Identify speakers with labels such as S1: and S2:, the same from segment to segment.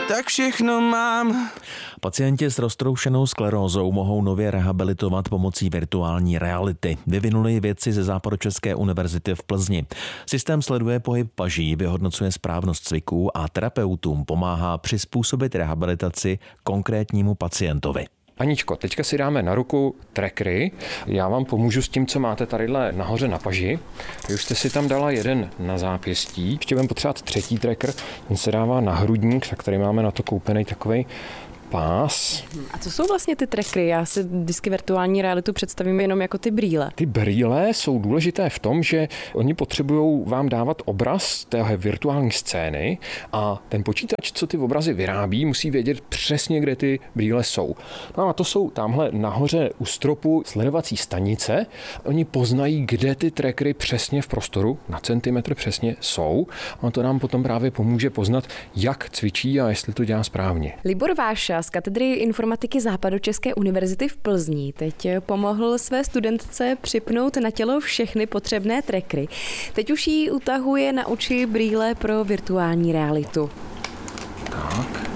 S1: tak všechno mám.
S2: Pacienti s roztroušenou sklerózou mohou nově rehabilitovat pomocí virtuální reality. Vyvinuli ji vědci ze Západočeské univerzity v Plzni. Systém sleduje pohyb paží, vyhodnocuje správnost cviků a terapeutům pomáhá přizpůsobit rehabilitaci konkrétnímu pacientovi.
S3: Aničko, teďka si dáme na ruku trackery. Já vám pomůžu s tím, co máte tadyhle nahoře na paži. Vy už jste si tam dala jeden na zápěstí. Ještě budeme potřebovat třetí tracker. Ten se dává na hrudník, tak tady máme na to koupený takovej pás.
S4: A co jsou vlastně ty trackery? Já si vždycky virtuální realitu představím jenom jako ty brýle.
S3: Ty brýle jsou důležité v tom, že oni potřebují vám dávat obraz té virtuální scény a ten počítač, co ty obrazy vyrábí, musí vědět přesně, kde ty brýle jsou. No a to jsou tamhle nahoře u stropu sledovací stanice. Oni poznají, kde ty trackery přesně v prostoru, na centimetr přesně jsou. A to nám potom právě pomůže poznat, jak cvičí a jestli to dělá správně.
S4: Libor Váša z katedry informatiky Západočeské univerzity v Plzni teď pomohl své studentce připnout na tělo všechny potřebné trackery. Teď už jí utahuje na oči brýle pro virtuální realitu.
S3: Tak.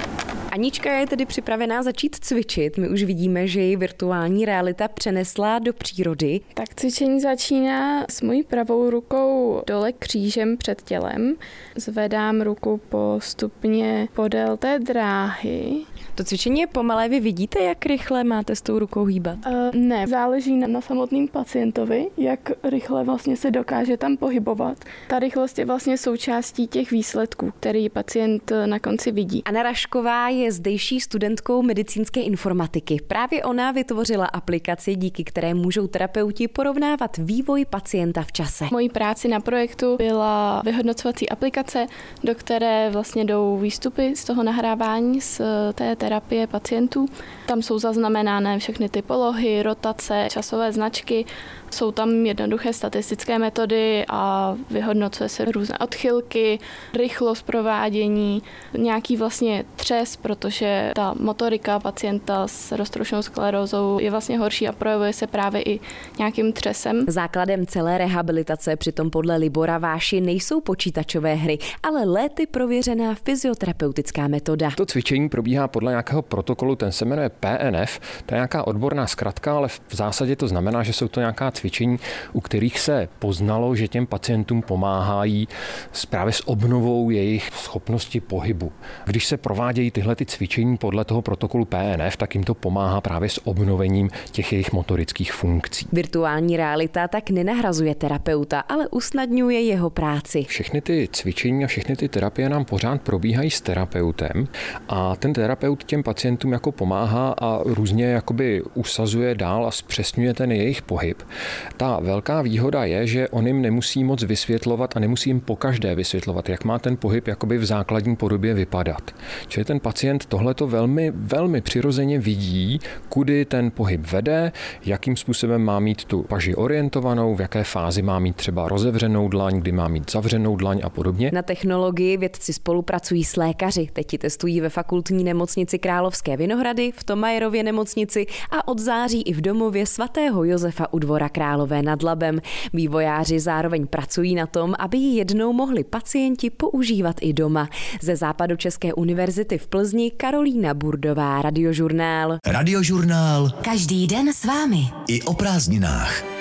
S4: Anička je tedy připravená začít cvičit. My už vidíme, že ji virtuální realita přenesla do přírody.
S5: Tak cvičení začíná s mojí pravou rukou dole křížem před tělem. Zvedám ruku postupně podél té dráhy.
S4: To cvičení je pomalé, vy vidíte, jak rychle máte s tou rukou hýbat?
S5: Ne, záleží na samotném pacientovi, jak rychle vlastně se dokáže tam pohybovat. Ta rychlost je vlastně součástí těch výsledků, který pacient na konci vidí.
S4: Anna Rašková je zdejší studentkou medicínské informatiky. Právě ona vytvořila aplikaci, díky které můžou terapeuti porovnávat vývoj pacienta v čase.
S5: Mojí práci na projektu byla vyhodnocovací aplikace, do které vlastně jdou výstupy z toho nahrávání z té terapie pacientů. Tam jsou zaznamenané všechny ty polohy, rotace, časové značky. Jsou tam jednoduché statistické metody a vyhodnocuje se různé odchylky, rychlost provádění, nějaký vlastně třes, protože ta motorika pacienta s roztroušenou sklerózou je vlastně horší a projevuje se právě i nějakým třesem.
S4: Základem celé rehabilitace přitom podle Libora Váši nejsou počítačové hry, ale léty prověřená fyzioterapeutická metoda.
S3: To cvičení probíhá podle nějakého protokolu, ten se jmenuje PNF, to je nějaká odborná zkratka, ale v zásadě to znamená, že jsou to nějaká cvičení, u kterých se poznalo, že těm pacientům pomáhají právě s obnovou jejich schopnosti pohybu. Když se provádějí tyhle ty cvičení podle toho protokolu PNF, tak jim to pomáhá právě s obnovením těch jejich motorických funkcí.
S4: Virtuální realita tak nenahrazuje terapeuta, ale usnadňuje jeho práci.
S3: Všechny ty cvičení a všechny ty terapie nám pořád probíhají s terapeutem a ten terapeut těm pacientům jako pomáhá a různě jakoby usazuje dál a zpřesňuje ten jejich pohyb. Ta velká výhoda je, že on jim nemusí moc vysvětlovat a nemusí jim pokaždé vysvětlovat, jak má ten pohyb jakoby v základní podobě vypadat. Čili ten pacient tohleto velmi, velmi přirozeně vidí, kudy ten pohyb vede, jakým způsobem má mít tu paži orientovanou, v jaké fázi má mít třeba rozevřenou dlaň, kdy má mít zavřenou dlaň a podobně.
S4: Na technologii vědci spolupracují s lékaři. Teď ji testují ve fakultní nemocnici Královské Vinohrady, v Tomajerově nemocnici a od září i v domově svatého Josefa u Dvora Králové nad Labem. Vývojáři zároveň pracují na tom, aby ji jednou mohli pacienti používat i doma. Ze Západočeské univerzity v Plzni Karolína Burdová, Radiožurnál.
S6: Radiožurnál.
S7: Každý den s vámi.
S6: I o prázdninách.